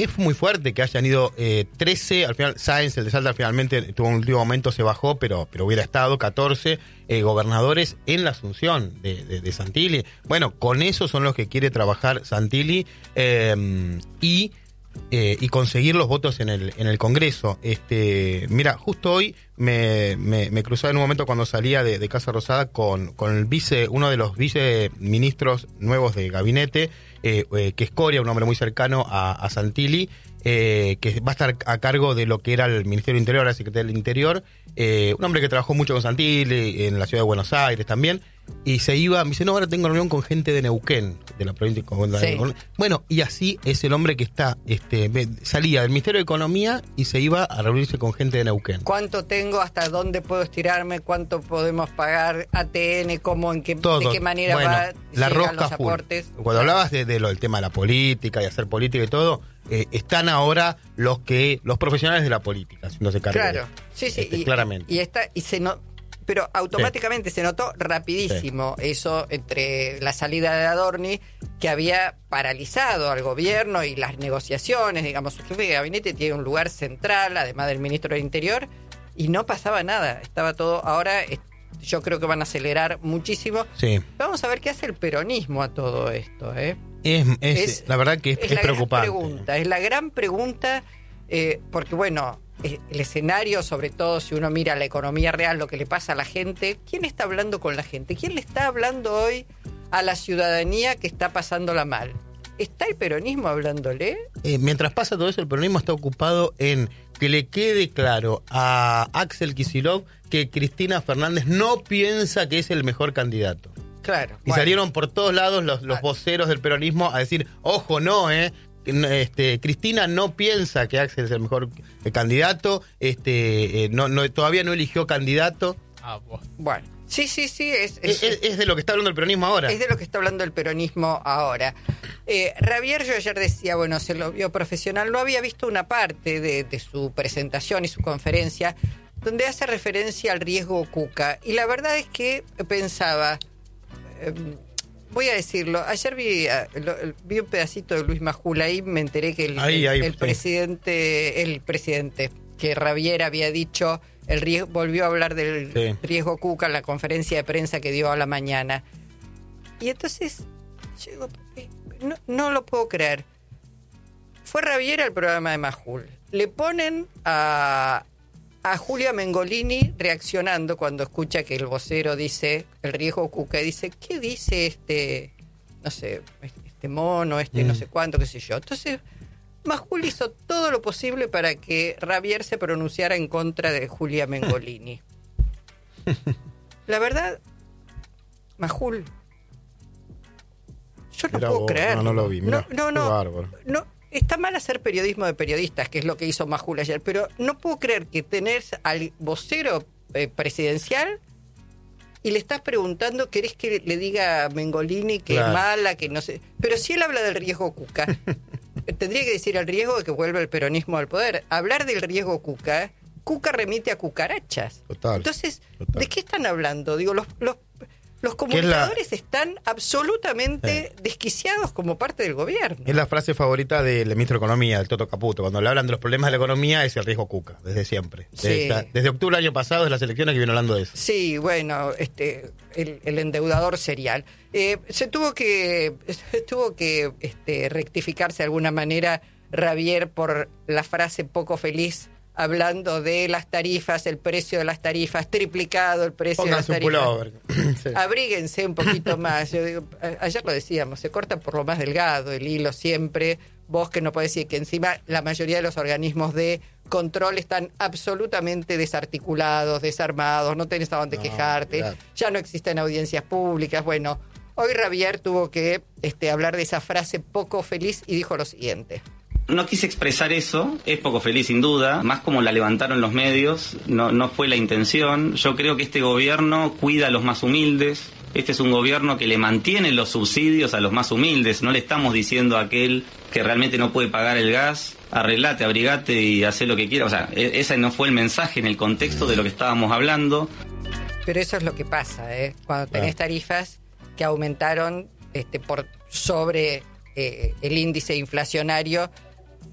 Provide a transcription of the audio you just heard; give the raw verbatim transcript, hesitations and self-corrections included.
es muy fuerte que hayan ido eh, trece, al final Sáenz, el de Salta, finalmente tuvo un último momento, se bajó, pero, pero hubiera estado catorce eh, gobernadores en la asunción de, de, de Santilli. Bueno, con eso son los que quiere trabajar Santilli eh, y... Eh, y conseguir los votos en el en el Congreso. Este, mira, justo hoy me, me, me cruzaba en un momento cuando salía de, de Casa Rosada con, con el vice, uno de los viceministros nuevos de gabinete, eh, eh, que es Coria, un hombre muy cercano a, a Santilli, eh, que va a estar a cargo de lo que era el Ministerio del Interior, la Secretaría del Interior, eh, un hombre que trabajó mucho con Santilli, en la ciudad de Buenos Aires también, y se iba, me dice, no, ahora tengo reunión con gente de Neuquén, de la provincia de sí. Neuquén. Bueno, y así es el hombre que está, este, salía del Ministerio de Economía y se iba a reunirse con gente de Neuquén. ¿Cuánto tengo? ¿Hasta dónde puedo estirarme? ¿Cuánto podemos pagar? A T N, ¿cómo, en qué, Todo. de qué manera bueno, va la llegan rosca los full. aportes? Cuando hablabas de, de lo, del tema de la política y hacer política y todo, eh, están ahora los que los profesionales de la política haciéndose cargo. Claro, de, sí, sí, este, y, claramente. Y está y se no, pero automáticamente sí. se notó rapidísimo sí. eso entre la salida de Adorni, que había paralizado al gobierno y las negociaciones, digamos, su jefe de gabinete tiene un lugar central, además del ministro del Interior, y no pasaba nada, estaba todo, ahora yo creo que van a acelerar muchísimo. Sí. Vamos a ver qué hace el peronismo a todo esto, ¿eh? Es, es, es la verdad que es, es, es la preocupante. Gran pregunta, es la gran pregunta, eh, porque bueno, el escenario, sobre todo si uno mira la economía real, lo que le pasa a la gente, ¿quién está hablando con la gente? ¿Quién le está hablando hoy a la ciudadanía que está pasándola mal? ¿Está el peronismo hablándole? Eh, mientras pasa todo eso, el peronismo está ocupado en que le quede claro a Axel Kicillof que Cristina Fernández no piensa que es el mejor candidato. Claro. Y bueno, salieron por todos lados los, los voceros del peronismo a decir, ojo, no, eh. Este, Cristina no piensa que Axel es el mejor candidato, este, eh, no, no, todavía no eligió candidato. Ah, bueno. Sí, sí, sí. Es, es, es, es de lo que está hablando el peronismo ahora. Es de lo que está hablando el peronismo ahora. Eh, Javier, yo ayer decía, bueno, se lo vio profesional, no había visto una parte de, de su presentación y su conferencia donde hace referencia al riesgo Cuca. Y la verdad es que pensaba... Eh, Voy a decirlo, ayer vi, lo, vi un pedacito de Luis Majul, ahí me enteré que el, ahí, ahí, el, el sí. presidente, el presidente, que Javier había dicho, el riesgo, volvió a hablar del sí. riesgo Cuca en la conferencia de prensa que dio a la mañana. Y entonces, yo digo, no, no lo puedo creer. Fue Javier al programa de Majul. Le ponen a... a Julia Mengolini reaccionando cuando escucha que el vocero dice el riesgo Cuca, y dice, ¿qué dice este, no sé, este mono, este mm. no sé cuánto, qué sé yo? Entonces, Majul hizo todo lo posible para que Javier se pronunciara en contra de Julia Mengolini. La verdad, Majul, yo no Mira puedo vos, creer. No, no lo vi, mirá, no, no, bárbaro. no. Está mal hacer periodismo de periodistas, que es lo que hizo Majul ayer, pero no puedo creer que tenés al vocero eh, presidencial y le estás preguntando, ¿querés que le diga a Mengolini que claro. es mala, que no sé? Pero si él habla del riesgo Cuca, tendría que decir el riesgo de que vuelva el peronismo al poder. Hablar del riesgo Cuca, Cuca remite a cucarachas. Total. Entonces, total. ¿de qué están hablando? Digo, los... los Los comunicadores la... están absolutamente sí. desquiciados como parte del gobierno. Es la frase favorita del ministro de Economía, del Toto Caputo. Cuando le hablan de los problemas de la economía, es el riesgo Cuca, desde siempre. Sí. Desde, desde octubre del año pasado, de las elecciones, que viene hablando de eso. Sí, bueno, este, el, el endeudador serial. Eh, se tuvo que, se tuvo que este, rectificarse de alguna manera Javier por la frase poco feliz, hablando de las tarifas, el precio de las tarifas, triplicado el precio Pongan de las su tarifas. Pullover. Sí. Abríguense un poquito más. Yo digo, ayer lo decíamos, se corta por lo más delgado el hilo siempre. Vos que no podés decir que encima la mayoría de los organismos de control están absolutamente desarticulados, desarmados, no tenés a dónde no, quejarte, claro. Ya no existen audiencias públicas. Bueno, hoy Javier tuvo que este, hablar de esa frase poco feliz y dijo lo siguiente. No quise expresar eso, es poco feliz sin duda, más como la levantaron los medios, no, no fue la intención. Yo creo que este gobierno cuida a los más humildes, este es un gobierno que le mantiene los subsidios a los más humildes, no le estamos diciendo a aquel que realmente no puede pagar el gas, arreglate, abrigate y haz lo que quiera, o sea, ese no fue el mensaje en el contexto de lo que estábamos hablando. Pero eso es lo que pasa, ¿eh? Cuando tenés tarifas que aumentaron este, por sobre... Eh, el índice inflacionario,